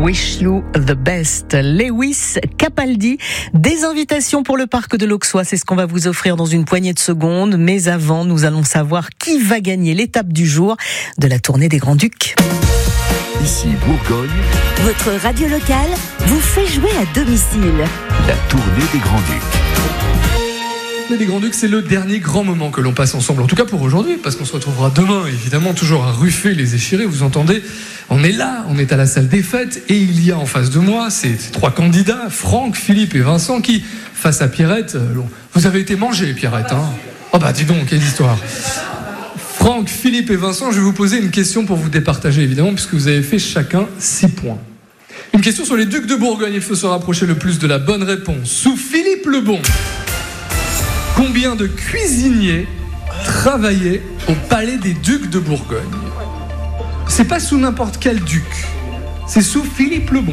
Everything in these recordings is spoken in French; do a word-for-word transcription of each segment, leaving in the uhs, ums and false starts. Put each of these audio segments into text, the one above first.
Wish You the Best. Lewis Capaldi. Des invitations pour le parc de l'Auxois, c'est ce qu'on va vous offrir dans une poignée de secondes. Mais avant, nous allons savoir qui va gagner l'étape du jour de la tournée des Grands-Ducs. Ici Bourgogne. Votre radio locale vous fait jouer à domicile. La tournée des Grands-Ducs. Les Grands-Ducs, c'est le dernier grand moment que l'on passe ensemble, en tout cas pour aujourd'hui, parce qu'on se retrouvera demain, évidemment, toujours à Ruffey les Échirés, vous entendez, on est là, on est à la salle des fêtes, et il y a en face de moi ces trois candidats, Franck, Philippe et Vincent, qui, face à Pierrette, euh, vous avez été mangé, Pierrette, hein. Oh bah dis donc, quelle histoire. Franck, Philippe et Vincent, je vais vous poser une question pour vous départager, évidemment, puisque vous avez fait chacun six points. Une question sur les Ducs de Bourgogne, il faut se rapprocher le plus de la bonne réponse. Sous Philippe le Bon, combien de cuisiniers travaillaient au palais des Ducs de Bourgogne? C'est pas sous n'importe quel duc, c'est sous Philippe le Bon.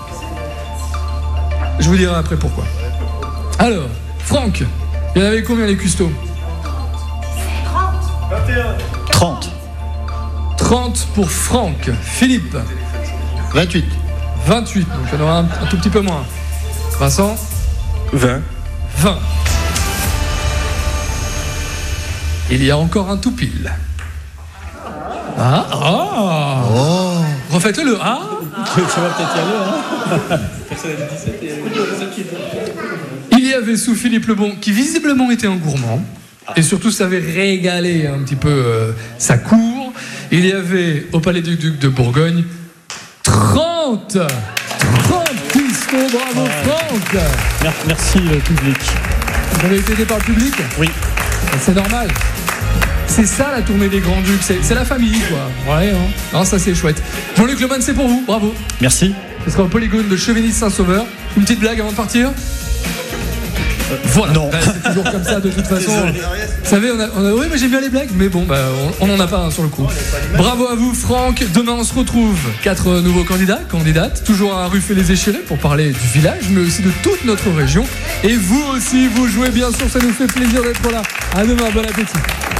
Je vous dirai après pourquoi. Alors, Franck, il y en avait combien les custos? trente. trente pour Franck. Philippe? vingt-huit. vingt-huit, donc il y en aura un, un tout petit peu moins. Vincent? vingt. vingt. Il y a encore un tout pile. Ah, ah. Oh. Refaites-le. Ah. Tu vas peut-être y aller, hein. Personne n'a dit dix-sept et... Il y avait sous Philippe le Bon, qui visiblement était un gourmand, et surtout savait régaler un petit peu euh, sa cour. Il y avait au Palais des Ducs de Bourgogne trente trente pistons, bravo Franck. Merci le public. Vous avez été aidé par le public? Oui. C'est normal. C'est ça la tournée des Grands-Ducs, c'est, c'est la famille quoi. Ouais, hein. Non, ça c'est chouette. Jean-Luc Lemoine, c'est pour vous, bravo. Merci. Ce sera au Polygone de Chevigny-Saint-Sauveur. Une petite blague avant de partir? euh, Voilà, non. Bah, c'est toujours comme ça de toute façon. Vous savez, on a, on a, oui, mais j'aime bien les blagues, mais bon, bah, on n'en a pas hein, sur le coup. Bravo à vous, Franck. Demain, on se retrouve. Quatre nouveaux candidats, candidates, toujours à Ruffey les Échirés pour parler du village, mais aussi de toute notre région. Et vous aussi, vous jouez bien sûr, ça nous fait plaisir d'être là. À demain, bon appétit.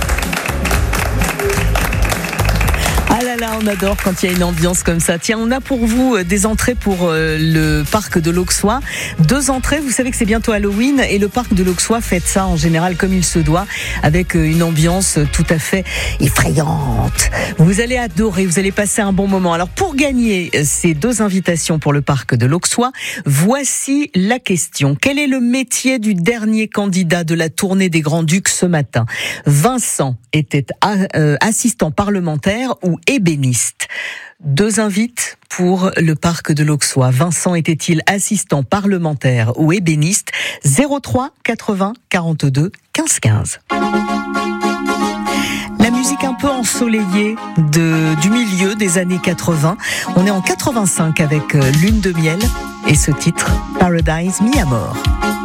Ah là là, on adore quand il y a une ambiance comme ça. Tiens, on a pour vous des entrées pour euh, le parc de l'Auxois. Deux entrées, vous savez que c'est bientôt Halloween et le parc de l'Auxois fête ça en général comme il se doit, avec une ambiance tout à fait effrayante. Vous allez adorer, vous allez passer un bon moment. Alors pour gagner ces deux invitations pour le parc de l'Auxois, voici la question. Quel est le métier du dernier candidat de la tournée des Grands-Ducs ce matin? Vincent était euh, assistant parlementaire ou ébéniste. Deux invites pour le parc de l'Auxois. Vincent était-il assistant parlementaire ou ébéniste? zéro trois quatre-vingts quarante-deux quinze quinze. La musique un peu ensoleillée de, du milieu des années quatre-vingts. On est en quatre-vingt-cinq avec Lune de miel et ce titre, Paradise Mi Amor.